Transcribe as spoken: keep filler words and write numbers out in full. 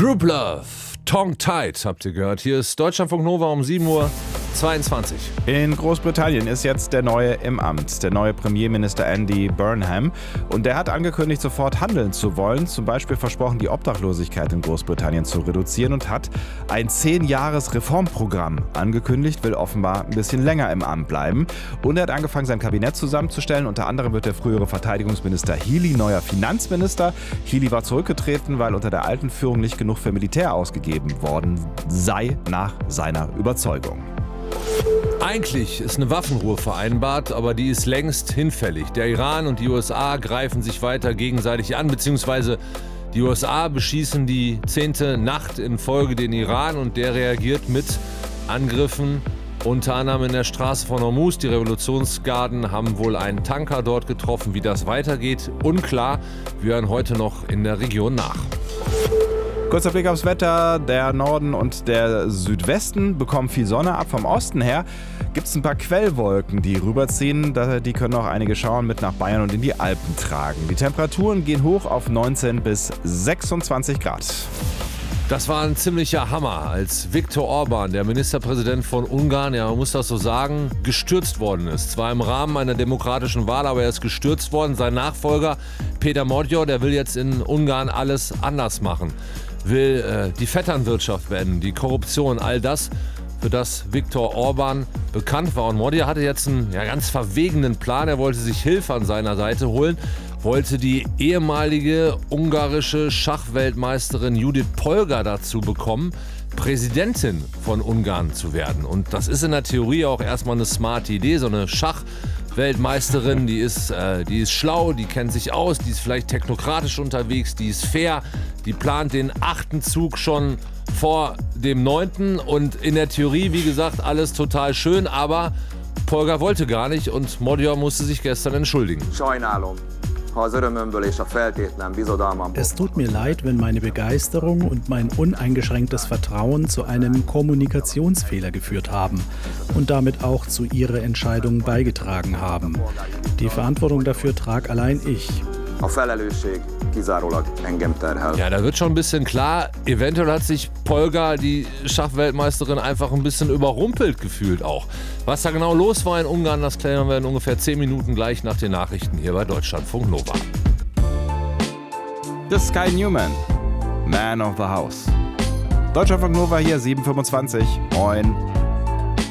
Group Love, Tongue Tied, habt ihr gehört. Hier ist Deutschlandfunk Nova um sieben Uhr zweiundzwanzig. In Großbritannien ist jetzt der Neue im Amt, der neue Premierminister Andy Burnham. Und der hat angekündigt, sofort handeln zu wollen. Zum Beispiel versprochen, die Obdachlosigkeit in Großbritannien zu reduzieren und hat ein zehn-Jahres-Reformprogramm angekündigt, will offenbar ein bisschen länger im Amt bleiben. Und er hat angefangen, sein Kabinett zusammenzustellen. Unter anderem wird der frühere Verteidigungsminister Healey neuer Finanzminister. Healey war zurückgetreten, weil unter der alten Führung nicht genug für Militär ausgegeben worden sei, nach seiner Überzeugung. Eigentlich ist eine Waffenruhe vereinbart, aber die ist längst hinfällig. Der Iran und die U S A greifen sich weiter gegenseitig an, beziehungsweise die U S A beschießen die zehnte Nacht in Folge den Iran und der reagiert mit Angriffen, unter anderem in der Straße von Hormuz. Die Revolutionsgarden haben wohl einen Tanker dort getroffen. Wie das weitergeht, unklar. Wir hören heute noch in der Region nach. Kurzer Blick aufs Wetter. Der Norden und der Südwesten bekommen viel Sonne ab. Vom Osten her gibt es ein paar Quellwolken, die rüberziehen. Die können auch einige Schauern mit nach Bayern und in die Alpen tragen. Die Temperaturen gehen hoch auf neunzehn bis sechsundzwanzig Grad. Das war ein ziemlicher Hammer, als Viktor Orban, der Ministerpräsident von Ungarn, ja man muss das so sagen, gestürzt worden ist. Zwar im Rahmen einer demokratischen Wahl, aber er ist gestürzt worden. Sein Nachfolger Péter Magyar, der will jetzt in Ungarn alles anders machen. Will äh, die Vetternwirtschaft beenden, die Korruption, all das, für das Viktor Orban bekannt war. Und Magyar hatte jetzt einen ja, ganz verwegenen Plan. Er wollte sich Hilfe an seiner Seite holen, wollte die ehemalige ungarische Schachweltmeisterin Judith Polgar dazu bekommen, Präsidentin von Ungarn zu werden. Und das ist in der Theorie auch erstmal eine smarte Idee, so eine Schachweltmeisterin, die ist, äh, die ist schlau, die kennt sich aus, die ist vielleicht technokratisch unterwegs, die ist fair, die plant den achten Zug schon vor dem neunten und in der Theorie, wie gesagt, alles total schön, aber Polgar wollte gar nicht und Magyar musste sich gestern entschuldigen. Es tut mir leid, wenn meine Begeisterung und mein uneingeschränktes Vertrauen zu einem Kommunikationsfehler geführt haben und damit auch zu Ihrer Entscheidung beigetragen haben. Die Verantwortung dafür trage allein ich. Ja, da wird schon ein bisschen klar, eventuell hat sich Polgar, die Schachweltmeisterin, einfach ein bisschen überrumpelt gefühlt auch. Was da genau los war in Ungarn, das klären wir in ungefähr zehn Minuten gleich nach den Nachrichten hier bei Deutschlandfunk Nova. Das ist Kai Newman, Man of the House. Deutschlandfunk Nova hier, sieben Uhr fünfundzwanzig. Moin.